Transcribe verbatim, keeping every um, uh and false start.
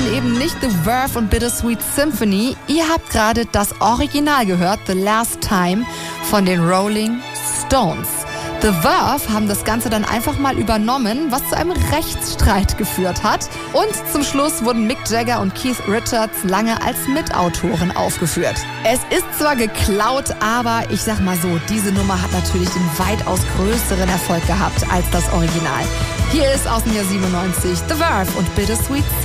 meinen eben nicht The Verve und Bittersweet Symphony. Ihr habt gerade das Original gehört, The Last Time von den Rolling Stones. The Verve haben das Ganze dann einfach mal übernommen, was zu einem Rechtsstreit geführt hat. Und zum Schluss wurden Mick Jagger und Keith Richards lange als Mitautoren aufgeführt. Es ist zwar geklaut, aber ich sag mal so, diese Nummer hat natürlich den weitaus größeren Erfolg gehabt als das Original. Hier ist aus dem Jahr siebenundneunzig The Verve und Bittersweet